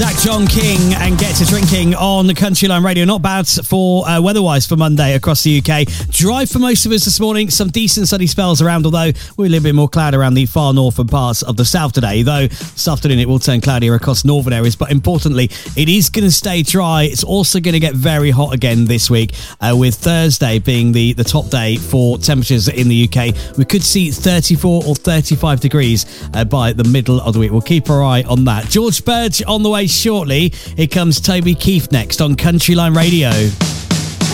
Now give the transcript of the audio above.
Zach John King and Get to Drinking on the Countryline Radio. Not bad for weather-wise for Monday across the UK. Dry for most of us this morning. Some decent sunny spells around, although we're a little bit more cloud around the far northern parts of the south today. Though this afternoon it will turn cloudier across northern areas. But importantly, it is going to stay dry. It's also going to get very hot again this week, with Thursday being the top day for temperatures in the UK. We could see 34 or 35 degrees by the middle of the week. We'll keep our eye on that. George Burge on the way shortly. Here comes Toby Keith next on Countryline Radio.